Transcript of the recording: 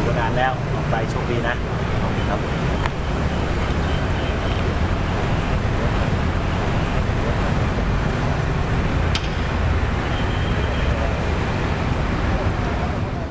มานานแล้วออกไปโชคดีนะ